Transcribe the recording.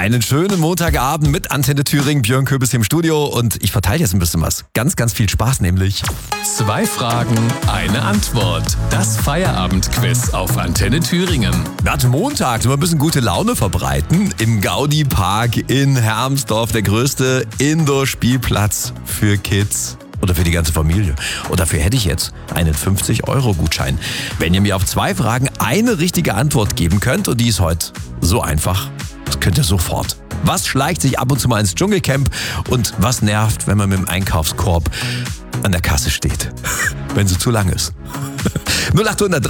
Einen schönen Montagabend mit Antenne Thüringen, Björn Köbis hier im Studio und ich verteile jetzt ein bisschen was. Ganz, ganz viel Spaß nämlich. 2 Fragen, eine Antwort. Das Feierabendquiz auf Antenne Thüringen. Gerade Montag, mal ein bisschen gute Laune verbreiten im Gaudi Park in Hermsdorf, der größte Indoor-Spielplatz für Kids. Oder für die ganze Familie. Und dafür hätte ich jetzt einen 50-Euro-Gutschein. Wenn ihr mir auf 2 Fragen eine richtige Antwort geben könnt, und die ist heute so einfach, das könnt ihr sofort. Was schleicht sich ab und zu mal ins Dschungelcamp und was nervt, wenn man mit dem Einkaufskorb an der Kasse steht? Wenn sie zu lang ist. 0800